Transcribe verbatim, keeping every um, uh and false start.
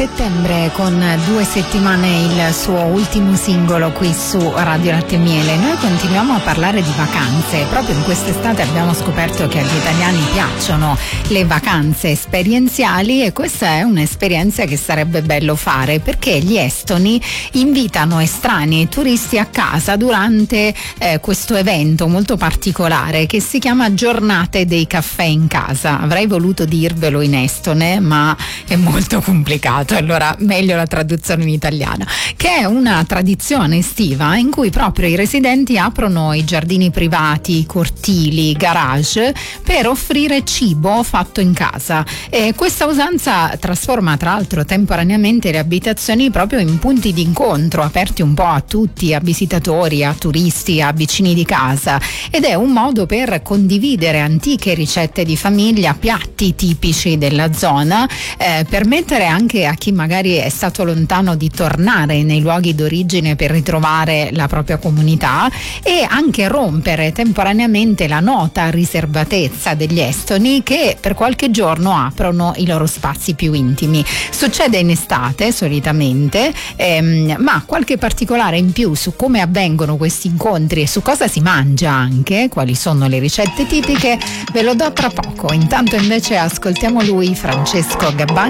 Settembre, con due settimane il suo ultimo singolo qui su Radio Latte e Miele. Noi continuiamo a parlare di vacanze. Proprio in quest'estate abbiamo scoperto che agli italiani piacciono le vacanze esperienziali, e questa è un'esperienza che sarebbe bello fare, perché gli estoni invitano estranei e turisti a casa durante eh, questo evento molto particolare che si chiama Giornate dei caffè in casa. Avrei voluto dirvelo in estone, ma è molto complicato. Allora meglio la traduzione in italiano, che è una tradizione estiva in cui proprio i residenti aprono i giardini privati, i cortili, i garage per offrire cibo fatto in casa, e questa usanza trasforma tra l'altro temporaneamente le abitazioni proprio in punti di incontro aperti un po' a tutti, a visitatori, a turisti, a vicini di casa, ed è un modo per condividere antiche ricette di famiglia, piatti tipici della zona, eh, permettere anche a chi magari è stato lontano di tornare nei luoghi d'origine per ritrovare la propria comunità, e anche rompere temporaneamente la nota riservatezza degli estoni che per qualche giorno aprono i loro spazi più intimi. Succede in estate solitamente, ehm, ma qualche particolare in più su come avvengono questi incontri e su cosa si mangia anche, quali sono le ricette tipiche, ve lo do tra poco. Intanto invece ascoltiamo lui, Francesco Gabbani,